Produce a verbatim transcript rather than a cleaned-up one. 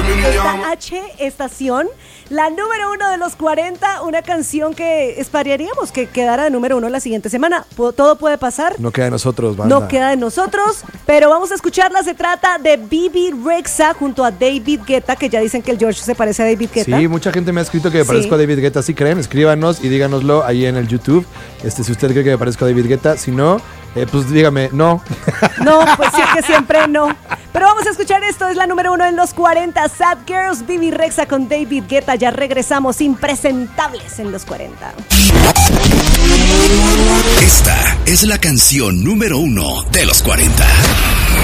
Esta H estación, la número uno de los cuarenta, una canción que esperaríamos que quedara de número uno la siguiente semana. Todo puede pasar. No queda de nosotros, banda. No queda de nosotros, pero vamos a escucharla. Se trata de Bebe Rexha junto a David Guetta, que ya dicen que el George se parece a David Guetta. Sí, mucha gente me ha escrito que me parezco sí. a David Guetta. Si creen, escríbanos y díganoslo ahí en el YouTube. Este, si usted cree que me parezco a David Guetta, si no, eh, pues dígame, no. No, pues sí, que siempre no. Pero vamos a escuchar esto, es la número uno en los cuarenta. Sad Girls, Bebe Rexha con David Guetta. Ya regresamos, impresentables en los cuarenta. Esta es la canción número uno de los cuarenta.